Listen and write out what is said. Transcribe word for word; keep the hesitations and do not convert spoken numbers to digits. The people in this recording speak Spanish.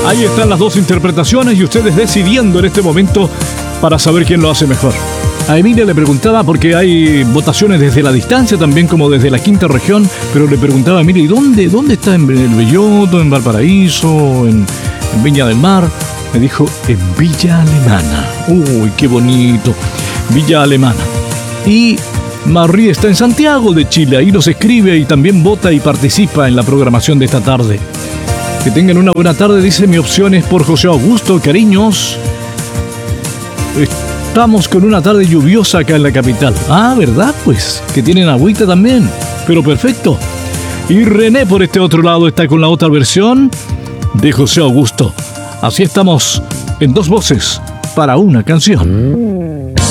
Ahí están las dos interpretaciones y ustedes decidiendo en este momento para saber quién lo hace mejor. A Emilia le preguntaba, porque hay votaciones desde la distancia también como desde la quinta región, pero le preguntaba a Emilia, ¿y dónde, dónde está? ¿En el Belloto, en Valparaíso, en, en Viña del Mar? Me dijo, en Villa Alemana. Uy, qué bonito. Villa Alemana. Y Marie está en Santiago de Chile. Ahí nos escribe y también vota y participa en la programación de esta tarde. Que tengan una buena tarde, dice. Mi opción es por José Augusto. Cariños. Estamos con una tarde lluviosa acá en la capital. Ah, ¿verdad? Pues que tienen agüita también. Pero perfecto. Y René por este otro lado está con la otra versión de José Augusto. Así estamos en dos voces para una canción.